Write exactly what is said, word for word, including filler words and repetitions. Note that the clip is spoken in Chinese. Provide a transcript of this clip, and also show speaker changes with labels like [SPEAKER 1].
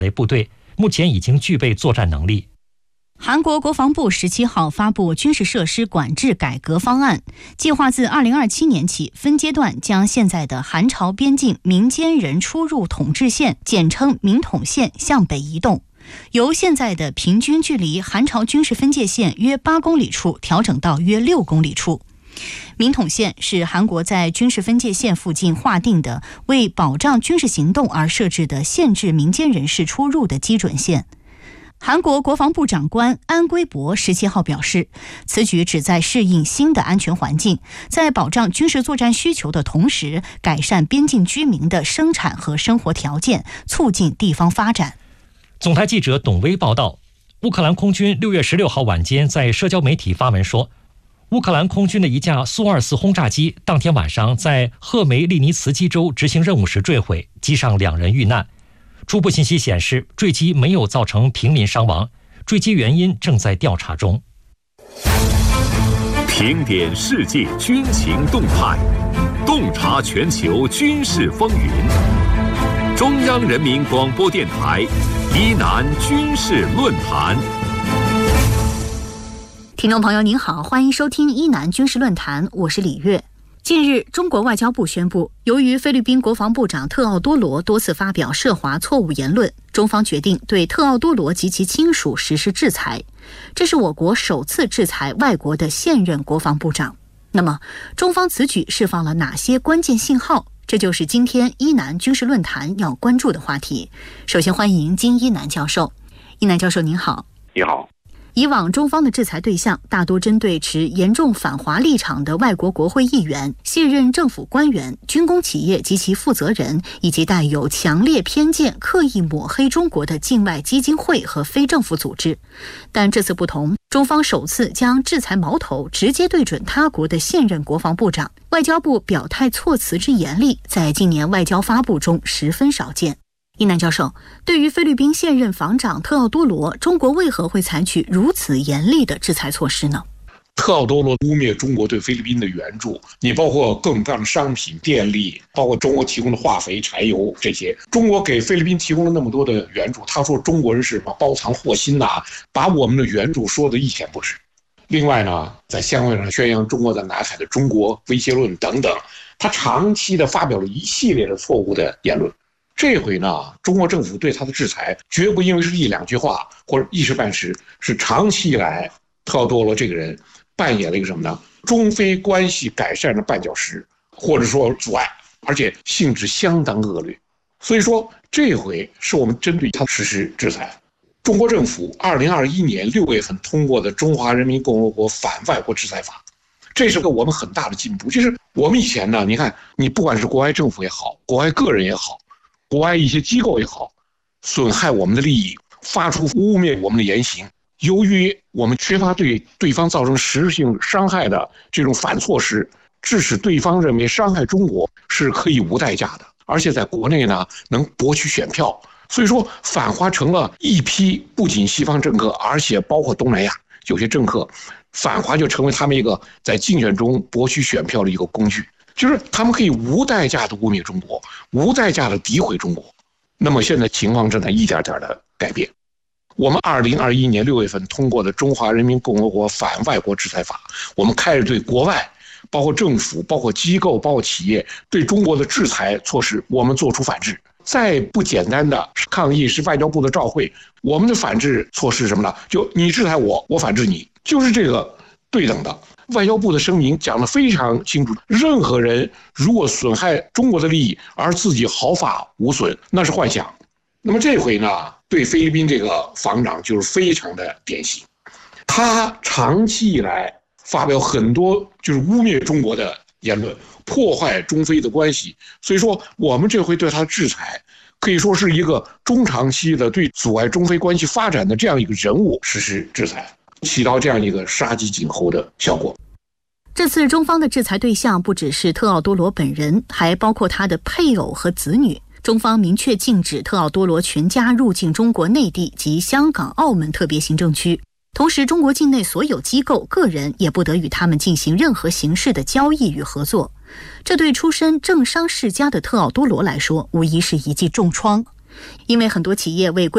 [SPEAKER 1] 部队，目前已经具备作战能力。
[SPEAKER 2] 韩国国防部十七号发布军事设施管制改革方案，计划自二零二七年起分阶段将现在的韩朝边境民间人出入统治线，简称民统线，向北移动，由现在的平均距离韩朝军事分界线约八公里处调整到约六公里处。民统线是韩国在军事分界线附近划定的为保障军事行动而设置的限制民间人士出入的基准线。韩国国防部长官安圭博十七号表示，此举旨在适应新的安全环境，在保障军事作战需求的同时，改善边境居民的生产和生活条件，促进地方发展。
[SPEAKER 1] 总台记者董威报道，乌克兰空军六月十六号晚间在社交媒体发文说，乌克兰空军的一架苏二四轰炸机当天晚上在赫梅利尼茨基州执行任务时坠毁，机上两人遇难。初步信息显示，坠机没有造成平民伤亡，坠机原因正在调查中。
[SPEAKER 3] 评点世界军情动态，洞察全球军事风云。中央人民广播电台伊南军事论坛。
[SPEAKER 2] 听众朋友您好，欢迎收听伊南军事论坛，我是李月。近日，中国外交部宣布，由于菲律宾国防部长特奥多罗多次发表涉华错误言论，中方决定对特奥多罗及其亲属实施制裁。这是我国首次制裁外国的现任国防部长。那么，中方此举释放了哪些关键信号？这就是今天伊南军事论坛要关注的话题。首先欢迎金一南教授。一南教授您好。
[SPEAKER 4] 你好。
[SPEAKER 2] 以往中方的制裁对象大多针对持严重反华立场的外国国会议员、现任政府官员、军工企业及其负责人，以及带有强烈偏见、刻意抹黑中国的境外基金会和非政府组织。但这次不同，中方首次将制裁矛头直接对准他国的现任国防部长，外交部表态措辞之严厉，在今年外交发布中十分少见。伊南教授，对于菲律宾现任防长特奥多罗，中国为何会采取如此严厉的制裁措施呢？
[SPEAKER 4] 特奥多罗污蔑中国对菲律宾的援助，你包括各种各样的商品、电力，包括中国提供的化肥、柴油这些，中国给菲律宾提供了那么多的援助，他说中国人是包藏祸心呐、啊，把我们的援助说得一钱不值。另外呢，在相会上宣扬中国在南海的中国威胁论等等，他长期的发表了一系列的错误的言论。这回呢，中国政府对他的制裁绝不因为是一两句话或者一时半时，是长期以来特奥多罗这个人扮演了一个什么呢？中非关系改善的绊脚石，或者说阻碍，而且性质相当恶劣。所以说，这回是我们针对他实施制裁。中国政府二零二一年六月份通过的《中华人民共和国反外国制裁法》，这是个我们很大的进步。就是我们以前呢，你看，你不管是国外政府也好，国外个人也好，国外一些机构也好，损害我们的利益，发出污蔑我们的言行，由于我们缺乏对对方造成实质性伤害的这种反措施，致使对方认为伤害中国是可以无代价的，而且在国内呢能博取选票。所以说反华成了一批不仅西方政客，而且包括东南亚有些政客，反华就成为他们一个在竞选中博取选票的一个工具。就是他们可以无代价的污蔑中国，无代价的诋毁中国。那么现在情况正在一点点的改变。我们二零二一年六月份通过的《中华人民共和国反外国制裁法》，我们开始对国外，包括政府、包括机构、包括企业对中国的制裁措施，我们做出反制。再不简单的抗议是外交部的照会，我们的反制措施是什么呢？就你制裁我，我反制你，就是这个对等的。外交部的声明讲得非常清楚，任何人如果损害中国的利益而自己毫发无损，那是幻想。那么这回呢，对菲律宾这个防长就是非常的典型，他长期以来发表很多就是污蔑中国的言论，破坏中非的关系。所以说我们这回对他的制裁可以说是一个中长期的对阻碍中非关系发展的这样一个人物实施制裁，起到这样一个杀鸡儆猴的效果。
[SPEAKER 2] 这次中方的制裁对象不只是特奥多罗本人，还包括他的配偶和子女。中方明确禁止特奥多罗全家入境中国内地及香港、澳门特别行政区。同时，中国境内所有机构、个人也不得与他们进行任何形式的交易与合作。这对出身政商世家的特奥多罗来说，无疑是一记重创，因为很多企业为